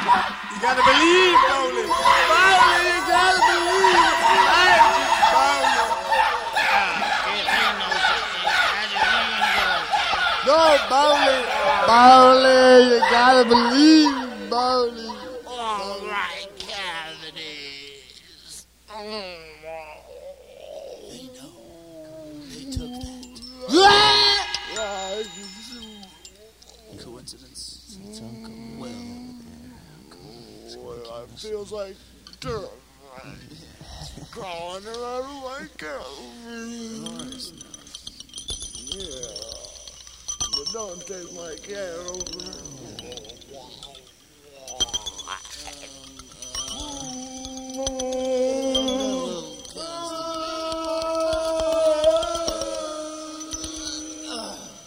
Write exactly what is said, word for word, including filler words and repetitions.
You gotta believe, Bowling. Bowling, you gotta believe. Magic, Bowling. No, Bowling. Bowling, you gotta believe, Bowling. All right, cavities. They know. They took that. Coincidence? It's Uncle Will. Well, it feels like dirt. Crawling around my cows. Yeah. But don't take my cat over there.